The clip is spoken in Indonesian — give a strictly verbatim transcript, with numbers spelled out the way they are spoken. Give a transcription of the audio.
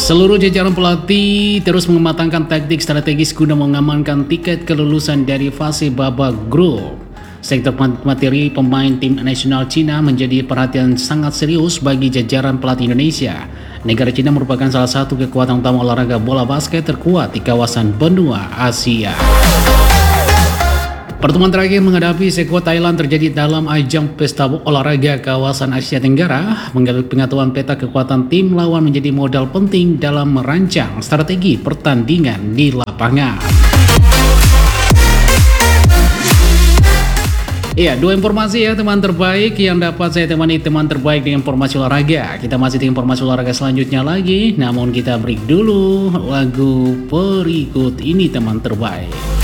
Seluruh jajaran pelatih terus mematangkan taktik strategis guna mengamankan tiket kelulusan dari fase babak grup. Sektor materi pemain tim nasional Cina menjadi perhatian sangat serius bagi jajaran pelatih Indonesia. Negara Cina merupakan salah satu kekuatan utama olahraga bola basket terkuat di kawasan benua Asia. Pertemuan terakhir menghadapi sekuat Thailand terjadi dalam ajang pesta olahraga kawasan Asia Tenggara. Pengetahuan peta kekuatan tim lawan menjadi modal penting dalam merancang strategi pertandingan di lapangan. Iya, dua informasi ya teman terbaik yang dapat saya temani teman terbaik dengan informasi olahraga. Kita masih di informasi olahraga selanjutnya lagi, namun kita break dulu lagu berikut ini teman terbaik.